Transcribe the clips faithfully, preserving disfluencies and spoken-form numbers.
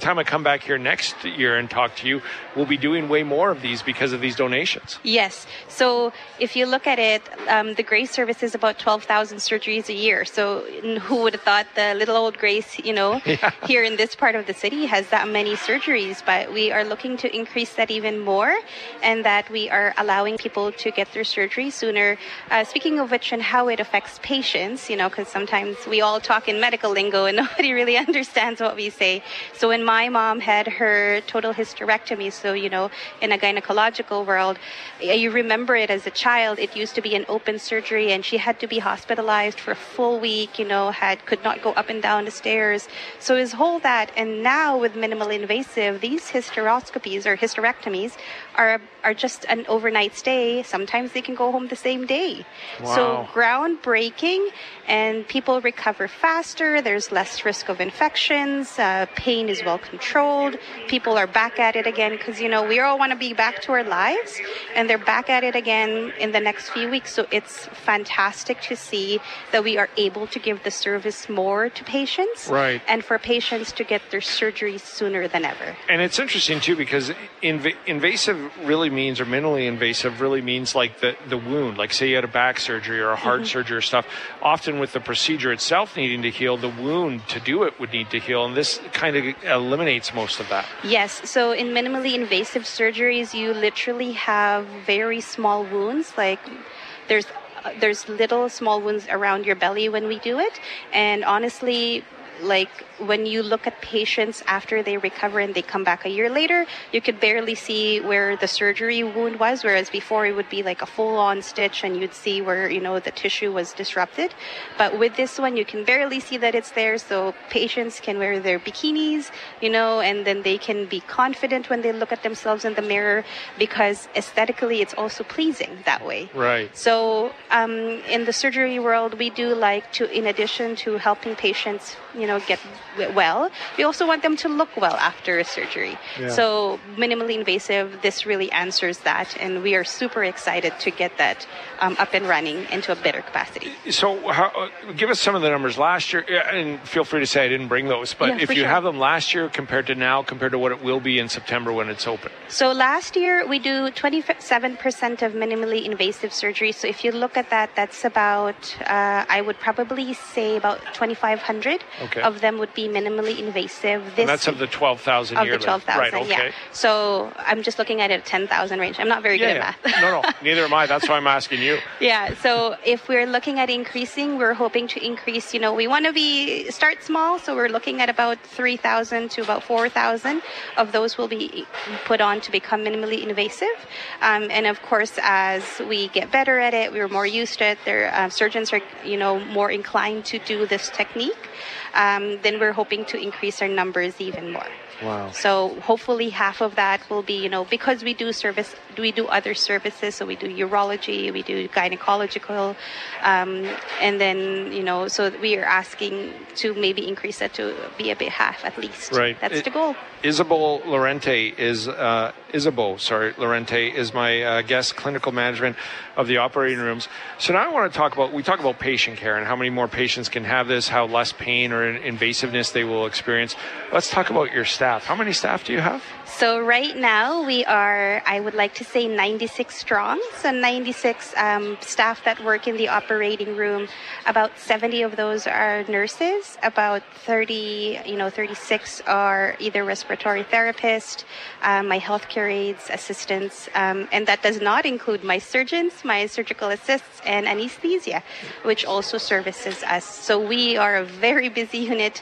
time I come back here next year and talk to you, we'll be doing way more of these because of these donations. Yes. So if you look at it, um, the Grace service is about twelve thousand surgeries a year. So who would have thought the little old Grace, you know, yeah. here in this part of the city has that many surgeries, but we are looking to increase that even more, and that we are allowing people to get their surgery sooner. Uh, speaking of which, and how it affects patients, you know, because sometimes we all talk in medical lingo and nobody really understands what we say. So when my mom had her total hysterectomy, so, you know, in a gynecological world, you remember it as a child, it used to be an open surgery and she had to be hospitalized for a full week, you know, had could not go up and down the stairs. So his whole that, and now with minimally invasive, these hysteroscopies or hysterectomies are are just an overnight stay. Sometimes they can go home the same day. Wow. So groundbreaking, and people recover faster. There's less risk of infections. Uh, pain is well controlled. People are back at it again because, you know, we all want to be back to our lives, and they're back at it again in the next few weeks. So it's fantastic to see that we are able to give the service more to patients, right, and for patients to get their surgery sooner than ever. And it's interesting too because inv- invasive really means, or minimally invasive really means like the, the wound, like say you had a back surgery or a heart mm-hmm. surgery or stuff. Often with the procedure itself needing to heal, the wound to do it would need to heal, and this kind of eliminates most of that. Yes, so in minimally invasive surgeries, you literally have very small wounds, like there's uh, there's little small wounds around your belly when we do it, and honestly, like when you look at patients after they recover and they come back a year later, you could barely see where the surgery wound was, whereas before it would be like a full-on stitch and you'd see where, you know, the tissue was disrupted. But with this one, you can barely see that it's there, so patients can wear their bikinis, you know, and then they can be confident when they look at themselves in the mirror, because aesthetically it's also pleasing that way. Right. So um, in the surgery world, we do like to, in addition to helping patients, you know, get well, we also want them to look well after a surgery. Yeah. So minimally invasive, this really answers that, and we are super excited to get that um, up and running into a better capacity. So how, uh, give us some of the numbers last year, and feel free to say I didn't bring those, but yeah, if you sure. have them last year compared to now, compared to what it will be in September when it's open. So last year we do twenty-seven percent of minimally invasive surgery. So if you look at that, that's about, uh, I would probably say about twenty-five hundred okay. of them would be minimally invasive. This and that's of the twelve thousand yearly. Of the twelve thousand, right, okay. yeah. So I'm just looking at it at ten thousand range. I'm not very yeah, good yeah. at math. no, no, neither am I. That's why I'm asking you. Yeah, so if we're looking at increasing, we're hoping to increase, you know, we want to be, start small, so we're looking at about three thousand to about four thousand of those will be put on to become minimally invasive. Um, and of course, as we get better at it, we're more used to it, their uh, surgeons are, you know, more inclined to do this technique. Um, then we're hoping to increase our numbers even more. Wow. So hopefully half of that will be, you know, because we do service, we do other services. So we do urology, we do gynecological, um, and then, you know, so we are asking to maybe increase that to be a bit half at least. Right. That's it, the goal. Isabel Lorente is, uh, Isabeau, sorry, Lorente is my uh, guest, clinical management of the operating rooms. So now I want to talk about, we talk about patient care and how many more patients can have this, how less pain or invasiveness they will experience. Let's talk about your staff. How many staff do you have? So right now we are, I would like to say ninety-six strong. So ninety-six um, staff that work in the operating room. About seventy of those are nurses. About thirty, you know, thirty-six are either respiratory therapists, um, my healthcare aides, assistants, um, and that does not include my surgeons, my surgical assists, and anesthesia, which also services us. So we are a very busy unit.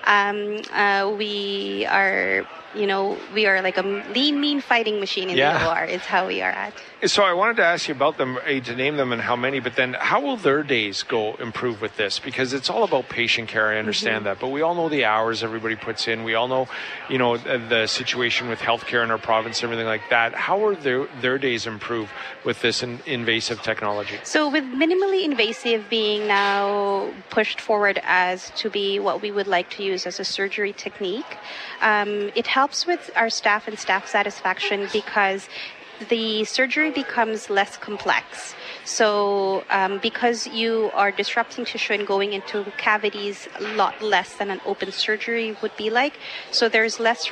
Um, uh, we are, you know, we are like a lean, mean fighting machine in yeah. the O R is how we are at. So I wanted to ask you about them, eh, to name them and how many, but then how will their days go improve with this? Because it's all about patient care, I understand mm-hmm. that, but we all know the hours everybody puts in. We all know, you know, the, the situation with healthcare in our province, everything like that. How will their, their days improve with this in, invasive technology? So with minimally invasive being now pushed forward as to be what we would like to use as a surgery technique, um, it helps with our staff and staff satisfaction because the surgery becomes less complex. So um, because you are disrupting tissue and going into cavities a lot less than an open surgery would be like, so there's less